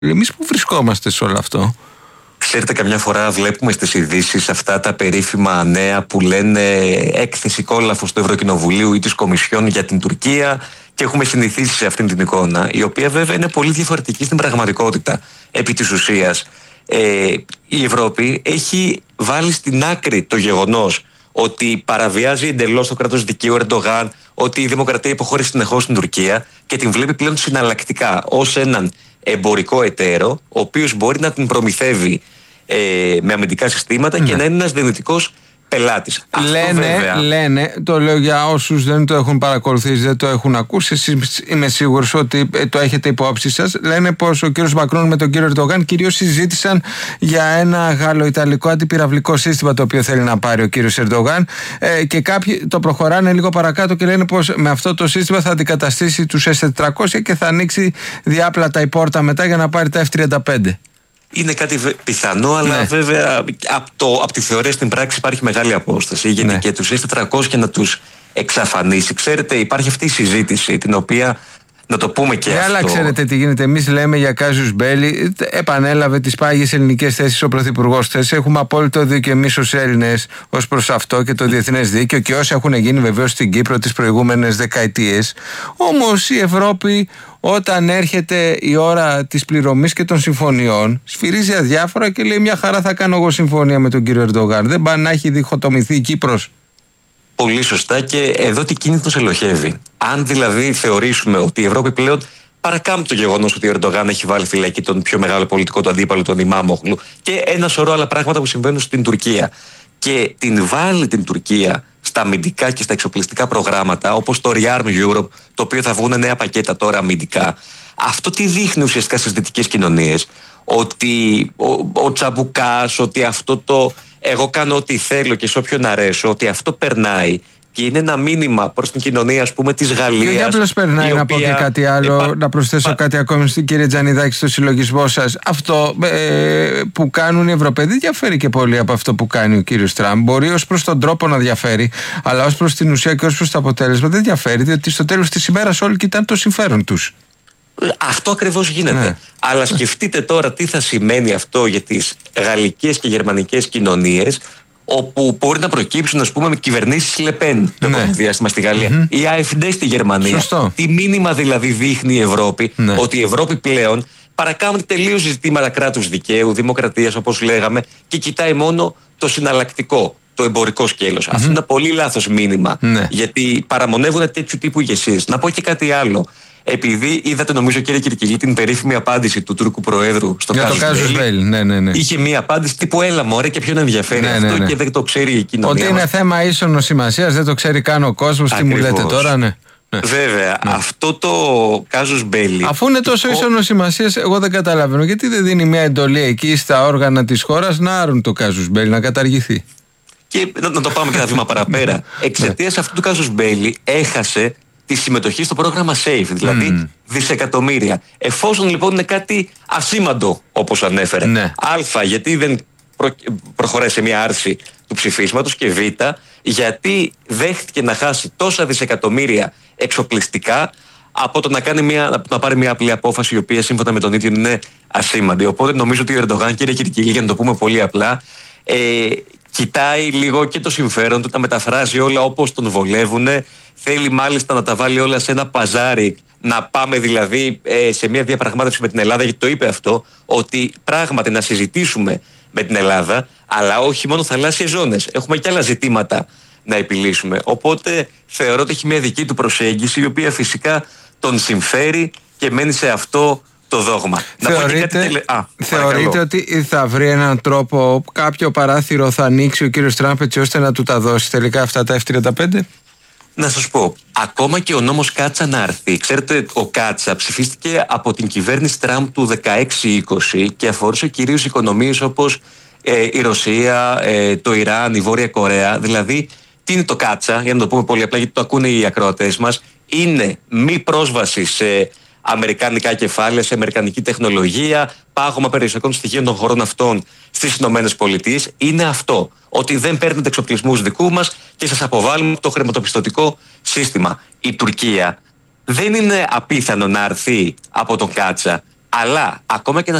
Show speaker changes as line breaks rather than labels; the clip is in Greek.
Εμείς που βρισκόμαστε σε όλο αυτό?
Ξέρετε, καμιά φορά βλέπουμε στις ειδήσεις αυτά τα περίφημα νέα που λένε έκθεση κόλαφος του Ευρωκοινοβουλίου ή της Κομισιόν για την Τουρκία και έχουμε συνηθίσει σε αυτήν την εικόνα, η οποία βέβαια είναι πολύ διαφορετική στην πραγματικότητα. Επί της ουσίας, η Ευρώπη έχει βάλει στην άκρη το γεγονός ότι παραβιάζει εντελώς το κράτος δικαίου Ερντογάν, ότι η δημοκρατία υποχωρεί συνεχώς στην Τουρκία και την βλέπει πλέον συναλλακτικά ως έναν εμπορικό εταίρο, ο οποίος μπορεί να την προμηθεύει με αμυντικά συστήματα και να είναι ένας δυνητικός πελάτης.
Λένε, το λέω για όσους δεν το έχουν παρακολουθήσει, δεν το έχουν ακούσει, εσείς είμαι σίγουρος ότι το έχετε υπόψη σας. Λένε πως ο κύριος Μακρόν με τον κύριο Ερντογάν κυρίως συζήτησαν για ένα γαλλο-ιταλικό αντιπυραυλικό σύστημα το οποίο θέλει να πάρει ο κύριος Ερντογάν, και κάποιοι το προχωράνε λίγο παρακάτω και λένε πως με αυτό το σύστημα θα αντικαταστήσει τους S-400 και θα ανοίξει διάπλατα η πόρτα μετά για να πάρει τα F-35.
Είναι κάτι πιθανό, αλλά βέβαια από τη θεωρία στην πράξη υπάρχει μεγάλη απόσταση. Γιατί και τους S-400 και να τους εξαφανίσει. Ξέρετε, υπάρχει αυτή η συζήτηση, την οποία να το πούμε και αυτό.
Αλλά ξέρετε τι γίνεται. Εμείς λέμε για κάζους μπέλι. Επανέλαβε τις πάγιες ελληνικές θέσεις ο Πρωθυπουργός χθες. Έχουμε απόλυτο δίκιο εμείς ως Έλληνες ως προς αυτό και το διεθνές δίκαιο και όσα έχουν γίνει βεβαίως στην Κύπρο τις προηγούμενες δεκαετίες. Όμως η Ευρώπη, όταν έρχεται η ώρα της πληρωμής και των συμφωνιών, σφυρίζει αδιάφορα και λέει: μια χαρά θα κάνω εγώ συμφωνία με τον κύριο Ερντογάν. Δεν πάει να έχει διχοτομηθεί η Κύπρος.
Πολύ σωστά, και εδώ τι κίνητος ελοχεύει. Αν δηλαδή θεωρήσουμε ότι η Ευρώπη πλέον παρακάμπτει το γεγονός ότι ο Ερντογάν έχει βάλει φυλακή τον πιο μεγάλο πολιτικό του αντίπαλο, τον Ιμάμογλου, και ένα σωρό άλλα πράγματα που συμβαίνουν στην Τουρκία, και την βάλει την Τουρκία στα αμυντικά και στα εξοπλιστικά προγράμματα, όπως το Rearm Europe, το οποίο θα βγουν νέα πακέτα τώρα αμυντικά, αυτό τι δείχνει ουσιαστικά στις δυτικές κοινωνίες? Ότι ο Τσαμπουκάς, ότι αυτό το εγώ κάνω ό,τι θέλω και σε όποιον αρέσω, ότι αυτό περνάει και είναι ένα μήνυμα προς την κοινωνία, ας πούμε, της Γαλλίας.
Και απλώς περνάει, να πω και κάτι άλλο, να προσθέσω κάτι ακόμη στην κύριε Τζανιδάκη στο συλλογισμό σας. Αυτό που κάνουν οι Ευρωπαίοι δεν διαφέρει και πολύ από αυτό που κάνει ο κύριος Τραμπ. Μπορεί ως προς τον τρόπο να διαφέρει, αλλά ως προς την ουσία και ως προς το αποτέλεσμα δεν διαφέρει, διότι στο τέλος της ημέρας όλοι κοιτάνε το συμφέρον τους.
Αυτό ακριβώς γίνεται. Ναι. Αλλά σκεφτείτε τώρα τι θα σημαίνει αυτό για τις γαλλικές και γερμανικές κοινωνίες, όπου μπορεί να προκύψουν, ας πούμε, με κυβερνήσεις Λεπέν το επόμενο διάστημα στη Γαλλία ή AfD στη Γερμανία.
Σωστό.
Τι μήνυμα δηλαδή δείχνει η Ευρώπη? Ότι η Ευρώπη πλέον παρακάμπτει τελείως ζητήματα κράτους δικαίου, δημοκρατίας, όπως λέγαμε, και κοιτάει μόνο το συναλλακτικό, το εμπορικό σκέλος. Αυτό είναι ένα πολύ λάθος μήνυμα, γιατί παραμονεύουν τέτοιου τύπου ηγεσίες. Να πω και κάτι άλλο. Επειδή είδατε, νομίζω, κύριε Κυρκυλή, την περίφημη απάντηση του Τούρκου Προέδρου στο
Κάζους Μπέλι. Ναι.
Είχε μία απάντηση τύπου έλα μωρέ, και ποιον ενδιαφέρει αυτό και δεν το ξέρει η κοινωνία.
Ότι είναι θέμα ίσονος σημασίας, δεν το ξέρει καν ο κόσμος. Τι μου λέτε τώρα,
Βέβαια, αυτό το Κάζους Μπέλι.
Αφού είναι τόσο ίσονος σημασίας, εγώ δεν καταλαβαίνω γιατί δεν δίνει μια εντολή εκεί στα όργανα της χώρας να άρουν το Κάζους Μπέλι, να καταργηθεί.
Και να το πάμε και ένα βήμα παραπέρα. Εξαιτίας αυτού του Κάζους Μπέλι έχασε τη συμμετοχή στο πρόγραμμα SAFE, δηλαδή δισεκατομμύρια. Εφόσον λοιπόν είναι κάτι ασήμαντο, όπως ανέφερε, Α, γιατί δεν προχωράει σε μια άρση του ψηφίσματος, και Β, γιατί δέχτηκε να χάσει τόσα δισεκατομμύρια εξοπλιστικά από το να πάρει μια απλή απόφαση, η οποία σύμφωνα με τον ίδιο είναι ασήμαντη. Οπότε νομίζω ότι ο Ερντογάν, κύριε Κυρκυλή, για να το πούμε πολύ απλά, κοιτάει λίγο και το συμφέρον του, τα μεταφράζει όλα όπως τον βολεύουν. Θέλει μάλιστα να τα βάλει όλα σε ένα παζάρι, να πάμε δηλαδή σε μια διαπραγμάτευση με την Ελλάδα, γιατί το είπε αυτό, ότι πράγματι να συζητήσουμε με την Ελλάδα, αλλά όχι μόνο θαλάσσιες ζώνες. Έχουμε και άλλα ζητήματα να επιλύσουμε. Οπότε θεωρώ ότι έχει μια δική του προσέγγιση, η οποία φυσικά τον συμφέρει και μένει σε αυτό το δόγμα.
Θεωρείτε ότι θα βρει έναν τρόπο, κάποιο παράθυρο θα ανοίξει ο κύριος Τραμπ έτσι ώστε να του τα δώσει τελικά αυτά τα F-35?
Να σας πω, ακόμα και ο νόμος Κάτσα να έρθει. Ξέρετε, ο Κάτσα ψηφίστηκε από την κυβέρνηση Τραμπ του 16-20 και αφορούσε κυρίως οικονομίες όπως η Ρωσία, το Ιράν, η Βόρεια Κορέα. Δηλαδή, τι είναι το Κάτσα, για να το πούμε πολύ απλά, γιατί το ακούνε οι ακροατές μας? Είναι μη πρόσβαση σε αμερικανικά κεφάλαια, σε αμερικανική τεχνολογία, πάγωμα περιουσιακών στοιχείων των χωρών αυτών στις ΗΠΑ. Είναι αυτό. Ότι δεν παίρνετε εξοπλισμούς δικού μας και σας αποβάλλουμε το χρηματοπιστωτικό σύστημα. Η Τουρκία δεν είναι απίθανο να έρθει από τον Κάτσα. Αλλά ακόμα και να